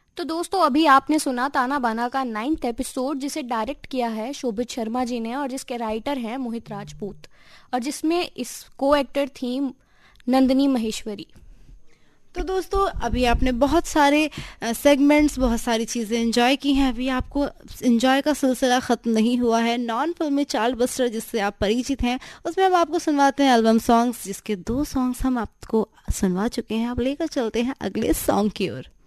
तो दोस्तों अभी आपने सुना ताना बाना का 9th एपिसोड, जिसे डायरेक्ट किया है शोभित शर्मा जी ने और जिसके राइटर हैं मोहित राजपूत, और जिसमें इस को एक्टर थी नंदिनी महेश्वरी। तो दोस्तों अभी आपने बहुत सारे सेगमेंट्स, बहुत सारी चीज़ें एंजॉय की हैं। अभी आपको एंजॉय का सिलसिला ख़त्म नहीं हुआ है। नॉन फिल्मी चार्ट बस्टर जिससे आप परिचित हैं, उसमें हम आपको सुनवाते हैं एल्बम सॉन्ग्स, जिसके 2 सॉन्ग्स हम आपको सुनवा चुके हैं। अब लेकर चलते हैं अगले सॉन्ग की ओर।